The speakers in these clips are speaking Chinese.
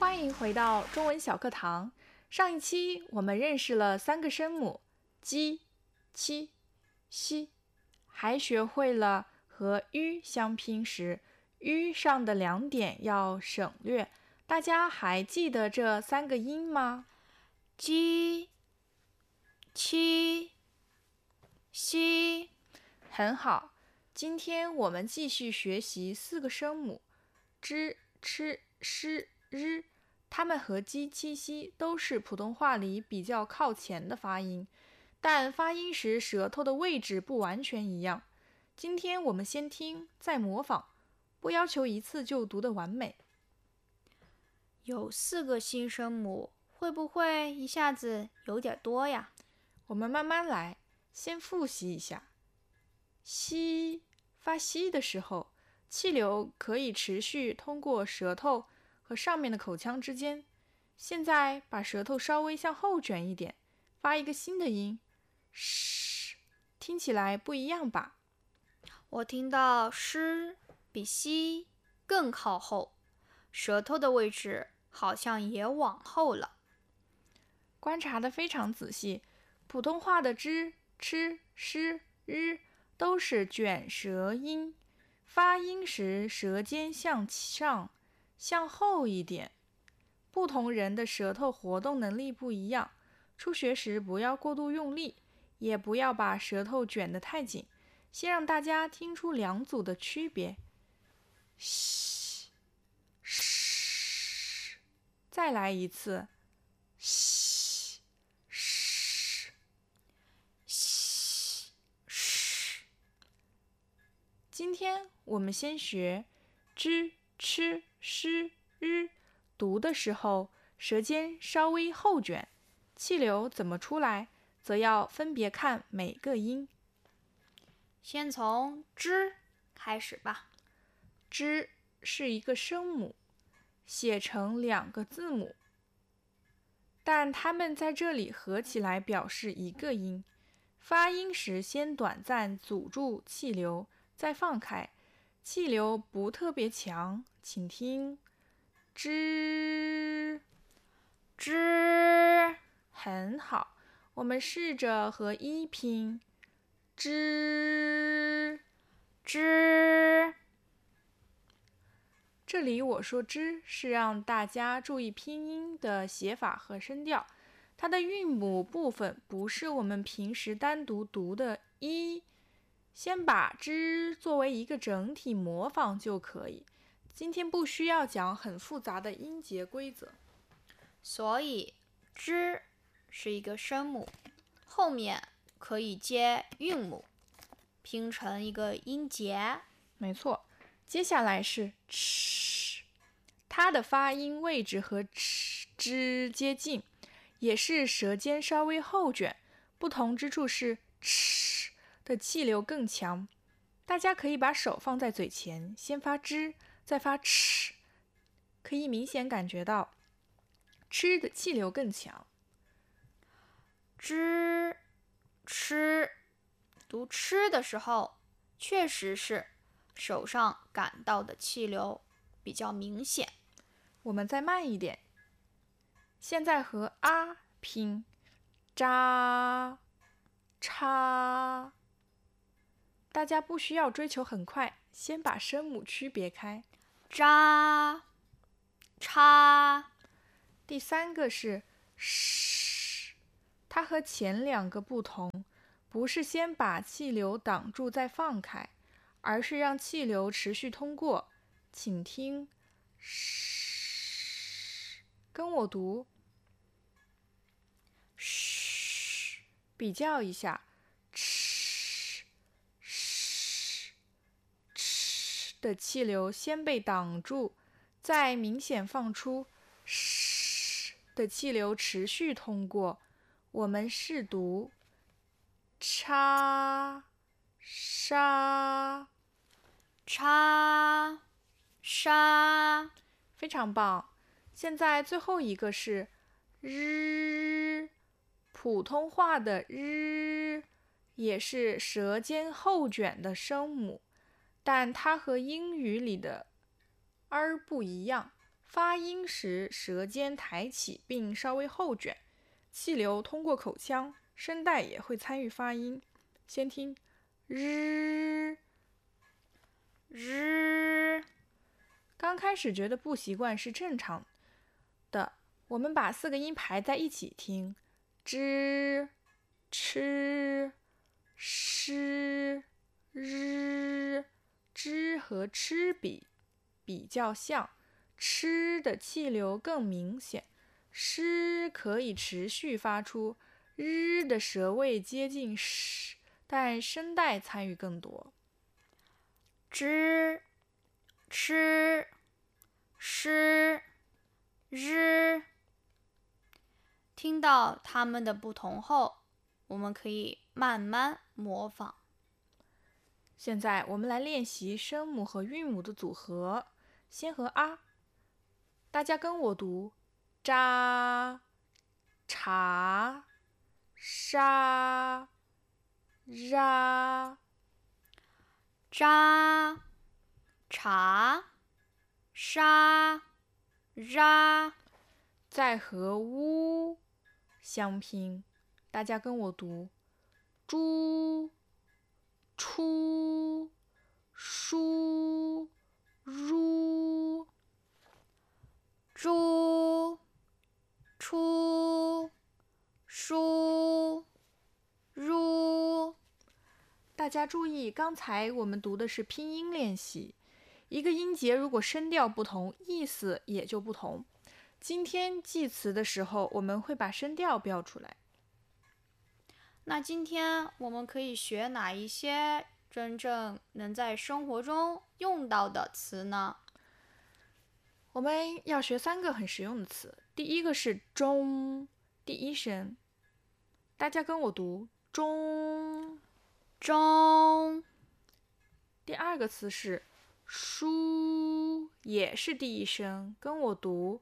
欢迎回到中文小课堂。上一期我们认识了3个声母鸡、七、西，还学会了和 ü 相拼时 ü 上的2点要省略。大家还记得这3个音吗？ 鸡、七、西。 很好，今天我们继续学习4个声母 zh、ch、sh、r， 它们和鸡、七、西都是普通话里比较靠前的发音，但发音时舌头的位置不完全一样。今天我们先听，再模仿，不要求一次就读得完美。 有4个新声母，会不会一下子有点多呀？ 我们慢慢来，先复习一下。西，发西的时候，气流可以持续通过舌头和上面的口腔之间。现在把舌头稍微向后卷一点，发一个新的音，嘘，听起来不一样吧？ 我听到诗比西更靠后，舌头的位置好像也往后了。 观察得非常仔细，普通话的 zh、ch、sh、r 都是卷舌音，发音时舌尖向上、向后一点。不同人的舌头活动能力不一样，初学时不要过度用力，也不要把舌头卷得太紧。先让大家听出2组的区别。嘘，嘘，再来一次。嘘，嘘， 嘘，嘘。 今天我们先学 zh、ch、sh、r， 读的时候舌尖稍微后卷，气流怎么出来，则要分别看每个音。 先从 zh 开始吧。 zh 是一个声母，写成2个字母，但它们在这里合起来表示一个音。发音时先短暂阻住气流，再放开，气流不特别强，请听 zh。 zh。 很好，我们试着和一拼 zh。 zh。 这里我说 zh 是让大家注意拼音的写法和声调，它的韵母部分不是我们平时单独读的一，先把 zh 作为一个整体模仿就可以。今天不需要讲很复杂的音节规则。 所以 zh 是一个声母，后面可以接韵母，拼成一个音节。 没错，接下来是 ch， 它的发音位置和 zh 接近，也是舌尖稍微后卷，不同之处是 ch 的气流更强。大家可以把手放在嘴前，先发 zh， 再发 ch， 可以明显感觉到 ch 的气流更强。 zh、ch，读吃的时候，确实是手上感到的气流比较明显。 我们再慢一点，现在和啊拼，扎、叉。大家不需要追求很快，先把声母区别开。 扎、叉。 第3个是 sh， 它和前2个不同，不是先把气流挡住再放开，而是让气流持续通过。请听 sh， 跟我读 sh， 比较一下 ch， sh， ch 的气流先被挡住，再明显放出 sh 的气流持续通过。我们试读叉、沙。 叉、沙。 非常棒。现在最后一个是 r， 普通话的 r 也是舌尖后卷的声母，但它和英语里的 r 不一样， 发音时舌尖抬起并稍微后卷，气流通过口腔，声带也会参与发音。先听日， 日， 刚开始觉得不习惯是正常的，我们把4个音排在一起听，知、吃、诗、日。知和吃比较像，吃的气流更明显，诗可以持续发出，日的舌位接近诗，但声带参与更多。 知、吃、诗、日。听到它们的不同后，我们可以慢慢模仿。 现在我们来练习声母和韵母的组合，先和啊，大家跟我读：扎、茶、沙、ra。 扎、茶、沙、ra。 再和乌相拼，大家跟我读：猪、出、书、如。 猪、出、书、如。 大家注意，刚才我们读的是拼音练习，一个音节如果声调不同，意思也就不同。今天记词的时候，我们会把声调标出来。 那今天我们可以学哪一些真正能在生活中用到的词呢？ 我们要学3个很实用的词。第一个是中，第一声，大家跟我读中。 中。 第二个词是书，也是第一声，跟我读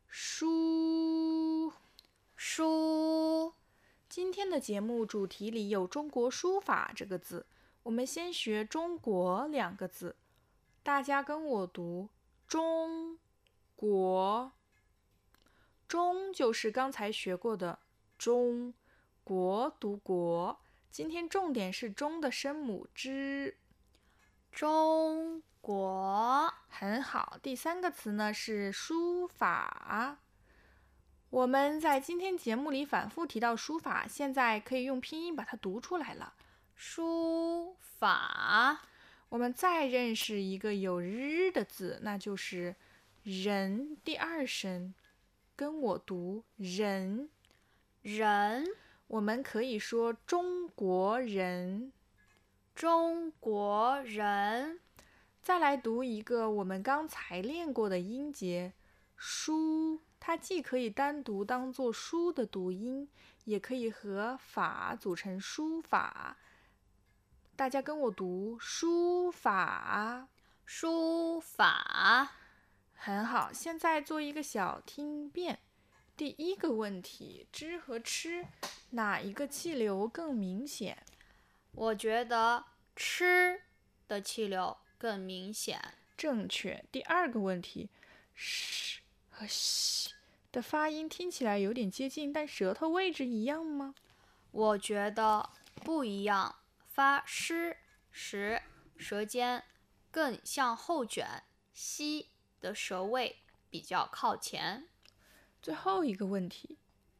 书。 书。 今天的节目主题里有中国书法这个字，我们先学中国2个字，大家跟我读中国。中就是刚才学过的中，国读国。今天重点是中的声母之。 中国。 很好。第3个词呢是书法。我们在今天节目里反复提到书法，现在可以用拼音把它读出来了。 书法。 我们再认识一个有日的字，那就是人，第2声，跟我读人。 人。 我们可以说中国人。 中国人。 再来读一个我们刚才练过的音节，书，它既可以单独当作书的读音，也可以和法组成书法。大家跟我读书法。 书法。 很好，现在做一个小听辨。第一个问题，知和吃哪一个气流更明显？ 我觉得吃的气流更明显。 正确。第2个问题，sh和西的发音听起来有点接近，但舌头位置一样吗？ 我觉得不一样。发诗时，舌尖更向后卷，西的舌位比较靠前。 最后一个问题，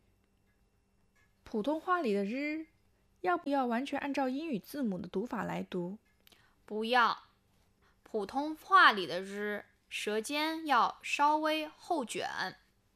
普通话里的日要不要完全按照英语字母的读法来读？ 不要。普通话里的日，舌尖要稍微后卷。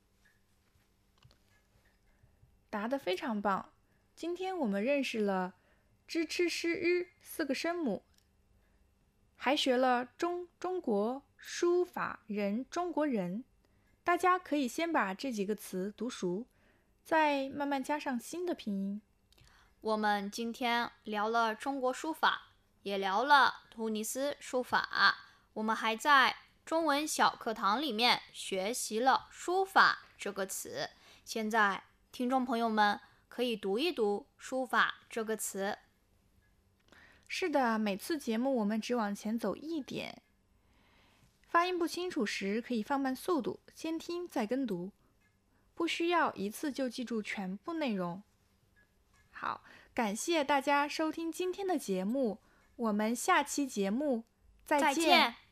答得非常棒。今天我们认识了知、吃、诗、日4个声母，还学了中国、书法、人中国人。大家可以先把这几个词读熟，再慢慢加上新的拼音。 我们今天聊了中国书法，也聊了突尼斯书法。我们还在中文小课堂里面学习了书法这个词。现在听众朋友们可以读一读书法这个词。 是的，每次节目我们只往前走一点， 发音不清楚时可以放慢速度，先听再跟读，不需要一次就记住全部内容。好，感谢大家收听今天的节目，我们下期节目再见。